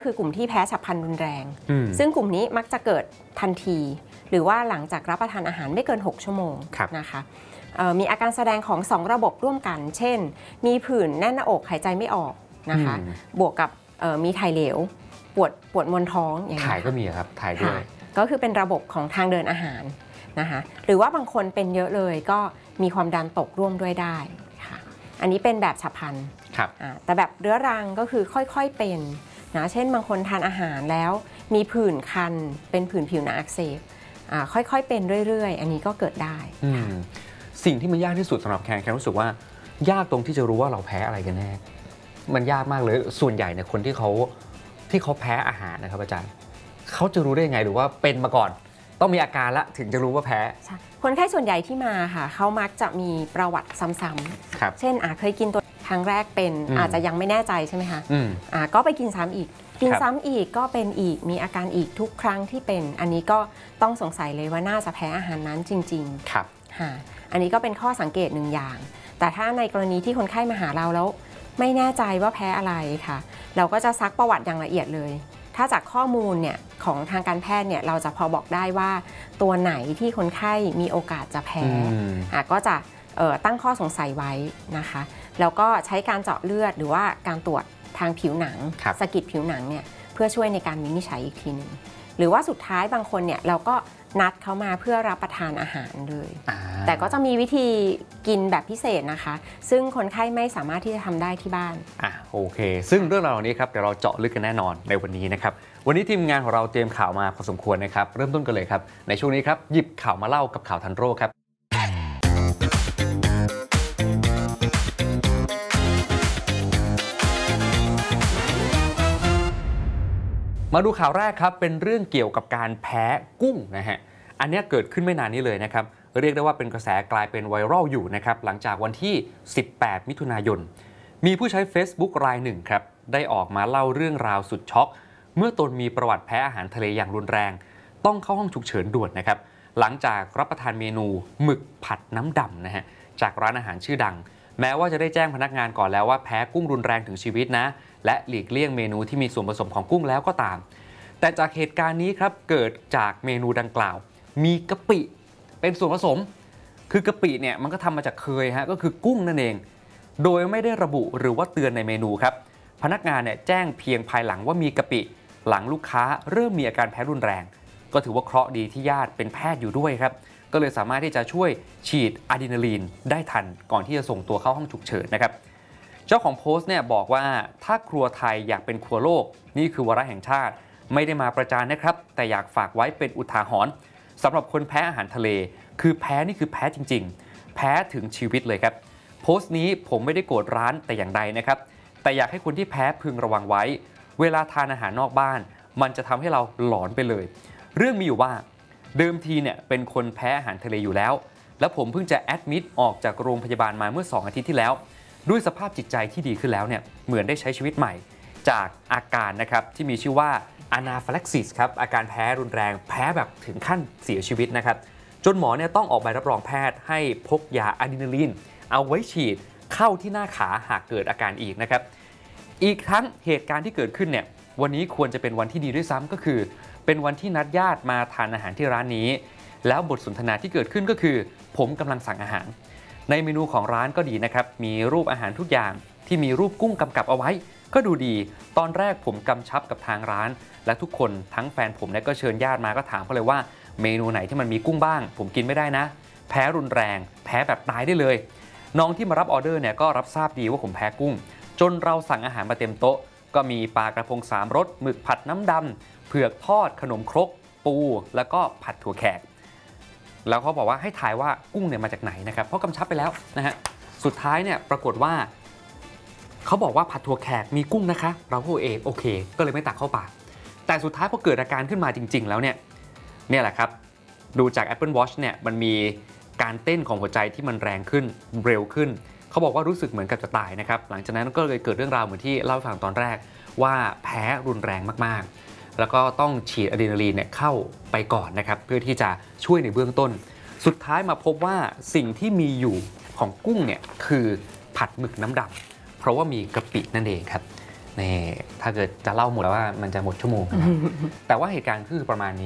คือกลุ่มที่แพ้ฉับพลันรุนแรงซึ่งกลุ่มนี้มักจะเกิดทันทีหรือว่าหลังจากรับประทานอาหารไม่เกิน6ชั่วโมงนะคะมีอาการแสดงของ2ระบบร่วมกันเช่นมีผื่นแน่นหน้าอกหายใจไม่ออกนะคะบวกกับมีถ่ายเหลวปวดมวนท้องอย่างนี้ถ่ายก็มีครับถ่ายด้วยก็คือเป็นระบบของทางเดินอาหารนะคะหรือว่าบางคนเป็นเยอะเลยก็มีความดันตกร่วมด้วยได้ค่ะอันนี้เป็นแบบฉับพลันแต่แบบเรื้อรังก็คือค่อยๆเป็นนะเช่นบางคนทานอาหารแล้วมีผื่นคันเป็นผื่นผิวหนังอักเสบค่อยๆเป็นเรื่อยๆอันนี้ก็เกิดได้สิ่งที่มันยากที่สุดสำหรับแคนรู้สึกว่ายากตรงที่จะรู้ว่าเราแพ้อะไรกันแน่มันยากมากเลยส่วนใหญ่เนี่ยคนที่เขาแพ้อาหารนะครับอาจารย์เขาจะรู้ได้ยังไงหรือว่าเป็นมาก่อนต้องมีอาการละถึงจะรู้ว่าแพ้คนไข้ส่วนใหญ่ที่มาค่ะเขามักจะมีประวัติซ้ำๆเช่นเคยกินตัวครั้งแรกเป็นอาจจะยังไม่แน่ใจใช่ไหมคะก็ไปกินซ้ำอีกกินซ้ำอีกก็เป็นอีกมีอาการอีกทุกครั้งที่เป็นอันนี้ก็ต้องสงสัยเลยว่าน่าจะแพ้อาหารนั้นจริงๆครับอันนี้ก็เป็นข้อสังเกตหนึ่งอย่างแต่ถ้าในกรณีที่คนไข้มาหาเราแล้วไม่แน่ใจว่าแพ้อะไรค่ะเราก็จะซักประวัติอย่างละเอียดเลยถ้าจากข้อมูลเนี่ยของทางการแพทย์เนี่ยเราจะพอบอกได้ว่าตัวไหนที่คนไข้มีโอกาสจะแพ้ก็จะตั้งข้อสงสัยไว้นะคะแล้วก็ใช้การเจาะเลือดหรือว่าการตรวจทางผิวหนังสะกิดผิวหนังเนี่ยเพื่อช่วยในการวินิจฉัยอีกทีหนึ่งหรือว่าสุดท้ายบางคนเนี่ยเราก็นัดเขามาเพื่อรับประทานอาหารเลยแต่ก็จะมีวิธีกินแบบพิเศษนะคะซึ่งคนไข้ไม่สามารถที่จะทำได้ที่บ้านโอเคซึ่งเรื่องราวเหล่านี้ครับเดี๋ยวเราเจาะลึกกันแน่นอนในวันนี้นะครับวันนี้ทีมงานของเราเตรียมข่าวมาพอสมควรนะครับเริ่มต้นกันเลยครับในช่วงนี้ครับหยิบข่าวมาเล่ากับข่าวทันโรคครับมาดูข่าวแรกครับเป็นเรื่องเกี่ยวกับการแพ้กุ้งนะฮะอันนี้เกิดขึ้นไม่นานนี้เลยนะครับเรียกได้ว่าเป็นกระแสกลายเป็นไวรัลอยู่นะครับหลังจากวันที่18มิถุนายนมีผู้ใช้ Facebook รายหนึ่งครับได้ออกมาเล่าเรื่องราวสุดช็อกเมื่อตนมีประวัติแพ้อาหารทะเลอย่างรุนแรงต้องเข้าห้องฉุกเฉินด่วนนะครับหลังจากรับประทานเมนูหมึกผัดน้ำดำนะฮะจากร้านอาหารชื่อดังแม้ว่าจะได้แจ้งพนักงานก่อนแล้วว่าแพ้กุ้งรุนแรงถึงชีวิตนะและหลีกเลี่ยงเมนูที่มีส่วนผสมของกุ้งแล้วก็ตามแต่จากเหตุการณ์นี้ครับเกิดจากเมนูดังกล่าวมีกะปิเป็นส่วนผสมคือกะปิเนี่ยมันก็ทำมาจากเคยฮะก็คือกุ้งนั่นเองโดยไม่ได้ระบุหรือว่าเตือนในเมนูครับพนักงานเนี่ยแจ้งเพียงภายหลังว่ามีกะปิหลังลูกค้าเริ่มมีอาการแพ้รุนแรงก็ถือว่าเคราะห์ดีที่ญาติเป็นแพทย์อยู่ด้วยครับก็เลยสามารถที่จะช่วยฉีดอะดรีนาลีนได้ทันก่อนที่จะส่งตัวเข้าห้องฉุกเฉินนะครับเจ้าของโพสต์เนี่ยบอกว่าถ้าครัวไทยอยากเป็นครัวโลกนี่คือวาระแห่งชาติไม่ได้มาประจานนะครับแต่อยากฝากไว้เป็นอุทาหรณ์สำหรับคนแพ้อาหารทะเลคือแพ้นี่คือแพ้จริงๆแพ้ถึงชีวิตเลยครับโพสต์นี้ผมไม่ได้โกรธร้านแต่อย่างใดนะครับแต่อยากให้คนที่แพ้พึงระวังไว้เวลาทานอาหารนอกบ้านมันจะทำให้เราหลอนไปเลยเรื่องมีอยู่ว่าเดิมทีเนี่ยเป็นคนแพ้อาหารทะเลอยู่แล้วผมเพิ่งจะแอดมิดออกจากโรงพยาบาลมาเมื่อ2อาทิตย์ที่แล้วด้วยสภาพจิตใจที่ดีขึ้นแล้วเนี่ยเหมือนได้ใช้ชีวิตใหม่จากอาการนะครับที่มีชื่อว่าอะนาฟิลักซิสครับอาการแพ้รุนแรงแพ้แบบถึงขั้นเสียชีวิตนะครับจนหมอเนี่ยต้องออกใบรับรองแพทย์ให้พกยาอะดรีนาลีนเอาไว้ฉีดเข้าที่หน้าขาหากเกิดอาการอีกนะครับอีกทั้งเหตุการณ์ที่เกิดขึ้นเนี่ยวันนี้ควรจะเป็นวันที่ดีด้วยซ้ำก็คือเป็นวันที่นัดญาติมาทานอาหารที่ร้านนี้แล้วบทสนทนาที่เกิดขึ้นก็คือผมกำลังสั่งอาหารในเมนูของร้านก็ดีนะครับมีรูปอาหารทุกอย่างที่มีรูปกุ้งกำกับเอาไว้ก็ดูดีตอนแรกผมกำชับกับทางร้านและทุกคนทั้งแฟนผมเนี่ยก็เชิญญาติมาก็ถามเขาเลยว่าเมนูไหนที่มันมีกุ้งบ้างผมกินไม่ได้นะแพ้รุนแรงแพ้แบบตายได้เลยน้องที่มารับออเดอร์เนี่ยก็รับทราบดีว่าผมแพ้กุ้งจนเราสั่งอาหารมาเต็มโต๊ะก็มีปลากระพง3 รสหมึกผัดน้ำดำเผือกทอดขนมครกปูแล้วก็ผัดถั่วแขกแล้วเขาบอกว่าให้ทายว่ากุ้งเนี่ยมาจากไหนนะครับเพราะกำชับไปแล้วนะฮะสุดท้ายเนี่ยปรากฏว่าเขาบอกว่าผัดถั่วแขกมีกุ้งนะคะเราก็โอเคก็เลยไม่ตักเข้าปากแต่สุดท้ายพอเกิดอาการขึ้นมาจริงๆแล้วเนี่ยแหละครับดูจาก Apple Watch เนี่ยมันมีการเต้นของหัวใจที่มันแรงขึ้นเร็วขึ้นเขาบอกว่ารู้สึกเหมือนกับจะตายนะครับหลังจากนั้นก็เลยเกิดเรื่องราวเหมือนที่เล่าให้ฟังตอนแรกว่าแพ้รุนแรงมากๆแล้วก็ต้องฉีดอะดรีนาลีนเนี่ยเข้าไปก่อนนะครับเพื่อที่จะช่วยในเบื้องต้นสุดท้ายมาพบว่าสิ่งที่มีอยู่ของกุ้งเนี่ยคือผัดหมึกน้ำดำเพราะว่ามีกะปินั่นเองครับนี่ถ้าเกิดจะเล่าหมดแล้วว่ามันจะหมดชั่วโมงนะแต่ว่าเหตุการณ์คือประมาณนี้